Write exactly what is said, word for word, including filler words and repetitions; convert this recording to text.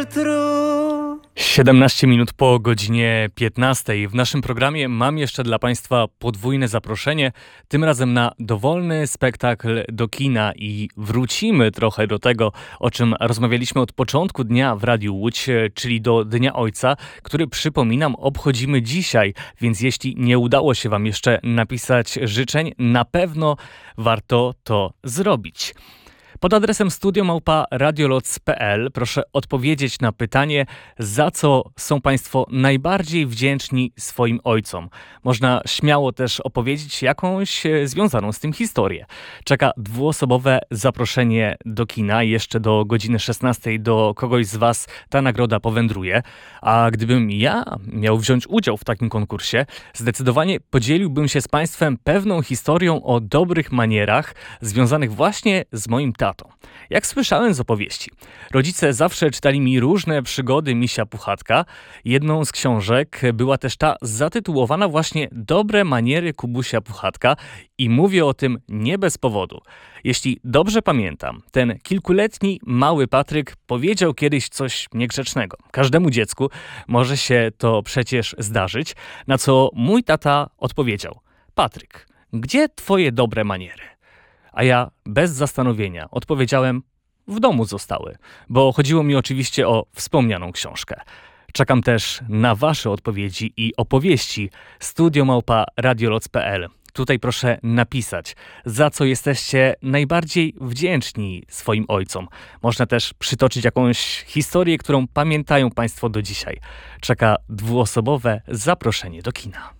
wiatru. siedemnaście minut po godzinie piętnastej. W naszym programie mam jeszcze dla Państwa podwójne zaproszenie, tym razem na dowolny spektakl do kina i wrócimy trochę do tego, o czym rozmawialiśmy od początku dnia w Radiu Łódź, czyli do Dnia Ojca, który, przypominam, obchodzimy dzisiaj, więc jeśli nie udało się Wam jeszcze napisać życzeń, na pewno warto to zrobić. Pod adresem studio małpa radioloc kropka p l proszę odpowiedzieć na pytanie, za co są Państwo najbardziej wdzięczni swoim ojcom. Można śmiało też opowiedzieć jakąś związaną z tym historię. Czeka dwuosobowe zaproszenie do kina. Jeszcze do godziny szesnastej do kogoś z Was ta nagroda powędruje. A gdybym ja miał wziąć udział w takim konkursie, zdecydowanie podzieliłbym się z Państwem pewną historią o dobrych manierach związanych właśnie z moim tatą. Jak słyszałem z opowieści, rodzice zawsze czytali mi różne przygody misia Puchatka. Jedną z książek była też ta zatytułowana właśnie Dobre maniery Kubusia Puchatka i mówię o tym nie bez powodu. Jeśli dobrze pamiętam, ten kilkuletni mały Patryk powiedział kiedyś coś niegrzecznego. Każdemu dziecku może się to przecież zdarzyć, na co mój tata odpowiedział: Patryk, gdzie twoje dobre maniery? A ja bez zastanowienia odpowiedziałem: w domu zostały, bo chodziło mi oczywiście o wspomnianą książkę. Czekam też na Wasze odpowiedzi i opowieści. studio małpa radioloc kropka p l. Tutaj proszę napisać, za co jesteście najbardziej wdzięczni swoim ojcom. Można też przytoczyć jakąś historię, którą pamiętają Państwo do dzisiaj. Czeka dwuosobowe zaproszenie do kina.